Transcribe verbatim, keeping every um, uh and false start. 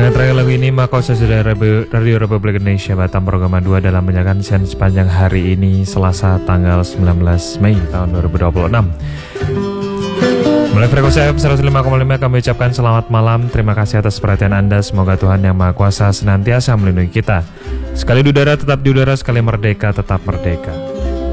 Dan terakhir lagu ini maka sudah Radio Republik Indonesia Batam program dua dalam menyaksikan siaran sepanjang hari ini Selasa tanggal sembilan belas Mei tahun dua ribu dua puluh enam. Mulai frekuensi F M seratus lima koma lima kami ucapkan selamat malam. Terima kasih atas perhatian Anda. Semoga Tuhan Yang Maha Kuasa senantiasa melindungi kita. Sekali di udara tetap di udara, sekali merdeka tetap merdeka.